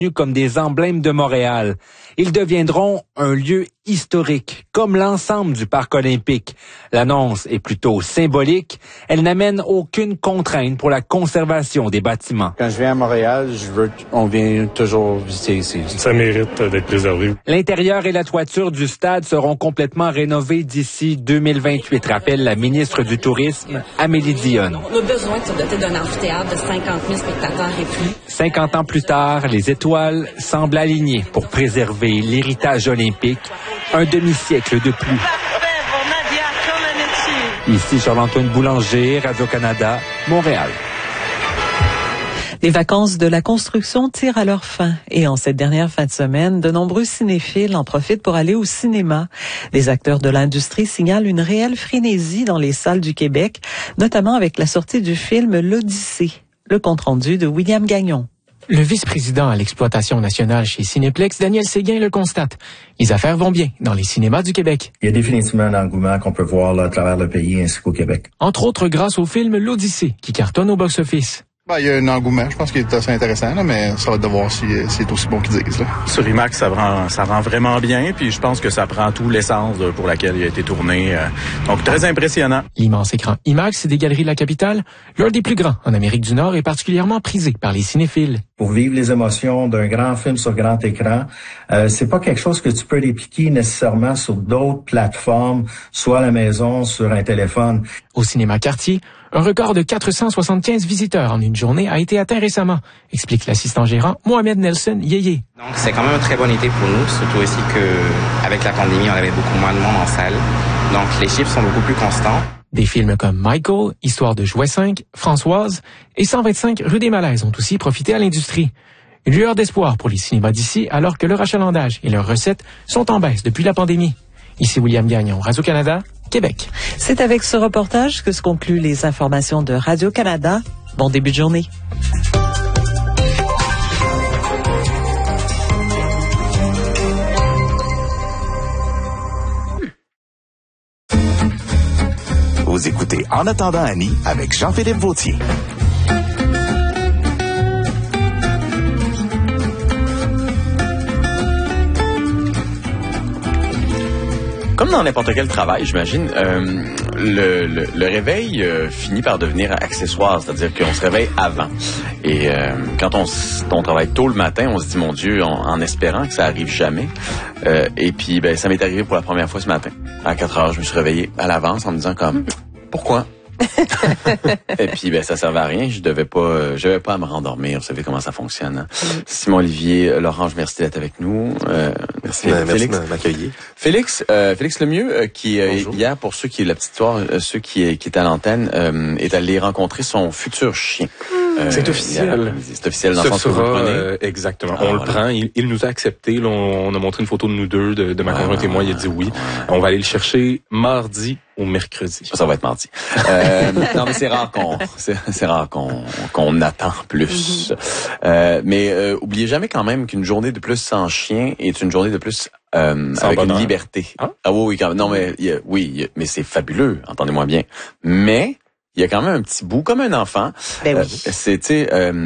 comme des emblèmes de Montréal. Ils deviendront un lieu historique, comme l'ensemble du parc olympique. L'annonce est plutôt symbolique. Elle n'amène aucune contrainte pour la conservation des bâtiments. Quand je viens à Montréal, on vient toujours visiter ici. Ça mérite d'être préservé. L'intérieur et la toiture du stade seront complètement rénovés d'ici 2028, rappelle la ministre du Tourisme, Amélie Dionne. On a besoin de se doter d'un amphithéâtre de 50 000 spectateurs et plus. 50 ans plus tard, les étoiles semblent alignées pour préserver l'héritage olympique. Un demi-siècle de plus. Ici Charles-Antoine Boulanger, Radio-Canada, Montréal. Les vacances de la construction tirent à leur fin et en cette dernière fin de semaine, de nombreux cinéphiles en profitent pour aller au cinéma. Les acteurs de l'industrie signalent une réelle frénésie dans les salles du Québec, notamment avec la sortie du film L'Odyssée. Le compte-rendu de William Gagnon. Le vice-président à l'exploitation nationale chez Cinéplex, Daniel Séguin, le constate. Les affaires vont bien dans les cinémas du Québec. Il y a définitivement un engouement qu'on peut voir là, à travers le pays ainsi qu'au Québec. Entre autres grâce au film L'Odyssée, qui cartonne au box-office. Il y a un engouement, je pense qu'il est assez intéressant, là, mais ça va être de voir si c'est aussi bon qu'ils disent. Là. Sur IMAX, ça rend vraiment bien, puis je pense que ça prend tout l'essence pour laquelle il a été tourné. Donc, très impressionnant. L'immense écran IMAX des Galeries de la Capitale, l'un des plus grands en Amérique du Nord, est particulièrement prisé par les cinéphiles. Pour vivre les émotions d'un grand film sur grand écran, c'est pas quelque chose que tu peux répliquer nécessairement sur d'autres plateformes, soit à la maison, sur un téléphone. Au cinéma Cartier, un record de 475 visiteurs en une journée a été atteint récemment, explique l'assistant gérant Mohamed Nelson Yeye. Donc c'est quand même un très bon été pour nous, surtout aussi qu'avec la pandémie, on avait beaucoup moins de monde en salle. Donc les chiffres sont beaucoup plus constants. Des films comme Michael, Histoire de jouet 5, Françoise et 125 rue des Malaises ont aussi profité à l'industrie. Une lueur d'espoir pour les cinémas d'ici alors que leur achalandage et leurs recettes sont en baisse depuis la pandémie. Ici William Gagnon, Radio-Canada, Québec. C'est avec ce reportage que se concluent les informations de Radio-Canada. Bon début de journée. Vous écoutez En attendant Annie avec Jean-Philippe Vautier. Comme dans n'importe quel travail, j'imagine, le réveil finit par devenir accessoire, c'est-à-dire qu'on se réveille avant. Et quand on travaille tôt le matin, on se dit, mon Dieu, en espérant que ça arrive jamais. Et puis, ça m'est arrivé pour la première fois ce matin. À 4 heures, je me suis réveillé à l'avance en me disant comme, pourquoi? Et puis ça servait à rien, je devais pas à me rendormir, vous savez comment ça fonctionne. Hein? Simon Olivier, Laurence, merci d'être avec nous. Merci de m'accueillir. Félix Lemieux qui hier, pour ceux qui la petite histoire, ceux qui est à l'antenne, est allé rencontrer son futur chien. C'est officiel. C'est officiel dans le sens où vous le prenez. Exactement. On le prend. Il nous a accepté. Là, on a montré une photo de nous deux, de ma conjointe et moi. Il a dit oui. On va aller le chercher mardi ou mercredi. Ça va être mardi. Non, mais c'est rare qu'on attend plus. Mais oubliez jamais quand même qu'une journée de plus sans chien est une journée de plus avec bonheur. Une liberté. Hein? Ah oui, quand même. Non, mais mais c'est fabuleux. Entendez-moi bien. Mais il y a quand même un petit bout, comme un enfant. Ben oui.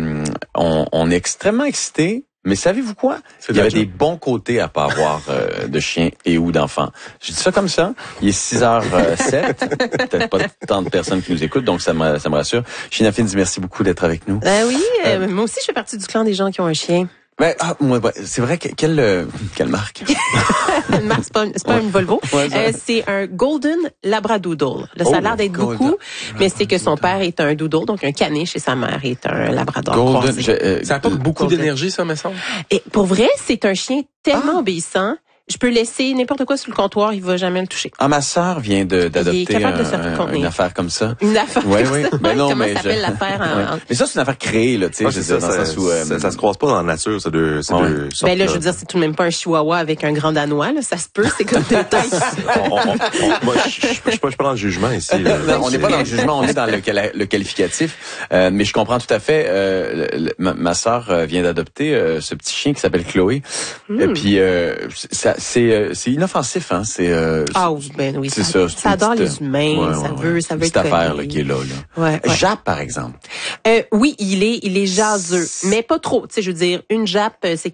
On est extrêmement excités, mais savez-vous quoi? Il y avait des bons côtés à pas avoir de chien et ou d'enfant. Je dis ça comme ça. Il est 6h07. Peut-être pas tant de personnes qui nous écoutent, donc ça me rassure. China Fins, merci beaucoup d'être avec nous. Ben oui, moi aussi je fais partie du clan des gens qui ont un chien. C'est vrai que quelle marque? Une marque, c'est pas une Volvo. C'est un Golden Labradoodle. Là, ça a l'air d'être beaucoup, mais c'est que son père est un doodle, donc un caniche, et sa mère est un labrador. Golden, ça apporte beaucoup d'énergie, ça, me semble. Et pour vrai, c'est un chien tellement obéissant. Je peux laisser n'importe quoi sur le comptoir, il va jamais le toucher. Ah, ma sœur vient d'adopter une affaire comme ça. Une affaire comme ça? Ben non, comment s'appelle l'affaire? Mais ça, c'est une affaire créée, là, tu sais. Ça se croise pas dans la nature, c'est deux sortes. Ben là, je veux dire, c'est tout de même pas un chihuahua avec un grand danois, là. Ça se peut, c'est comme deux tailles. Moi, je suis pas dans le jugement ici. Non, on n'est pas dans le jugement, on est dans le qualificatif. Mais je comprends tout à fait. Ma sœur vient d'adopter ce petit chien qui s'appelle Chloé. Et puis, C'est inoffensif, hein. Oui, c'est ça adore les humains, ça veut cette affaire là qui est là. Ouais. Jappe, par exemple. Oui, il est jaseux, mais pas trop. Tu sais, je veux dire, une jappe, c'est